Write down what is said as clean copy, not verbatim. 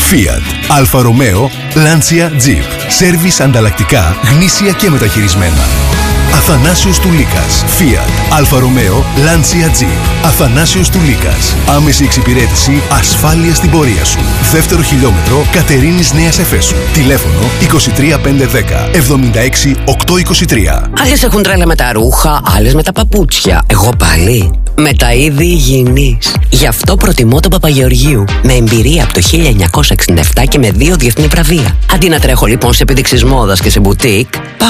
Fiat, Alfa Romeo, Lancia Jeep. Σέρβις ανταλλακτικά, γνήσια και μεταχειρισμένα. Αθανάσιος Τουλίκας. Fiat, Αλφα Ρωμαίο, Lancia Jeep. Αθανάσιος Τουλίκας. Άμεση εξυπηρέτηση, ασφάλεια στην πορεία σου. Δεύτερο χιλιόμετρο, Κατερίνης Νέας Εφέσου. Τηλέφωνο 23510 76 823. Άλλες έχουν τρέλα με τα ρούχα, άλλες με τα παπούτσια. Εγώ πάλι με τα είδη υγιεινής. Γι' αυτό προτιμώ τον Παπαγεωργίου. Με εμπειρία από το 1967 και με 2 διεθνή βραβεία. Αντί να τρέχω λοιπόν σε επίδειξης μόδας και σε μπουτίκ,